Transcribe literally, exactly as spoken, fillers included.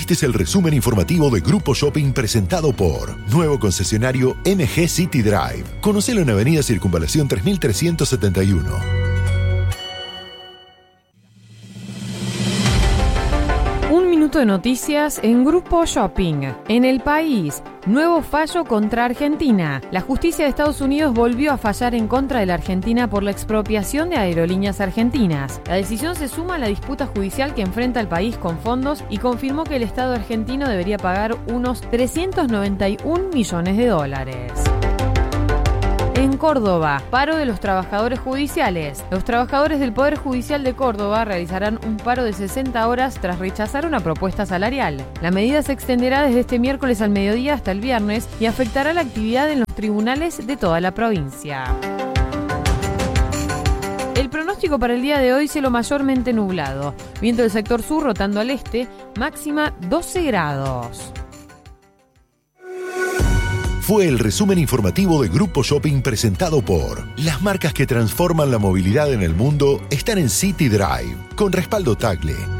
Este es el resumen informativo de Grupo Shopping presentado por nuevo concesionario M G City Drive. Conocelo en Avenida Circunvalación tres mil trescientos setenta y uno. Un minuto de noticias en Grupo Shopping. En el país, nuevo fallo contra Argentina. La justicia de Estados Unidos volvió a fallar en contra de la Argentina por la expropiación de aerolíneas argentinas. La decisión se suma a la disputa judicial que enfrenta el país con fondos y confirmó que el Estado argentino debería pagar unos trescientos noventa y un millones de dólares. En Córdoba, paro de los trabajadores judiciales. Los trabajadores del Poder Judicial de Córdoba realizarán un paro de sesenta horas tras rechazar una propuesta salarial. La medida se extenderá desde este miércoles al mediodía hasta el viernes y afectará la actividad en los tribunales de toda la provincia. El pronóstico para el día de hoy, cielo mayormente nublado. Viento del sector sur rotando al este, máxima doce grados. Fue el resumen informativo de Grupo Shopping presentado por las marcas que transforman la movilidad en el mundo están en City Drive, con respaldo Tagle.